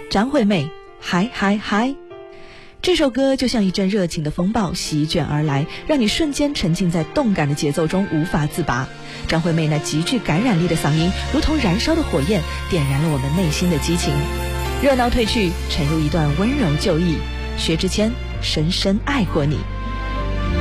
张惠妹嗨嗨嗨。这首歌就像一阵热情的风暴席卷而来，让你瞬间沉浸在动感的节奏中无法自拔。张惠妹那极具感染力的嗓音如同燃烧的火焰，点燃了我们内心的激情。热闹褪去，沉入一段温柔旧忆。薛之谦，深深爱过你。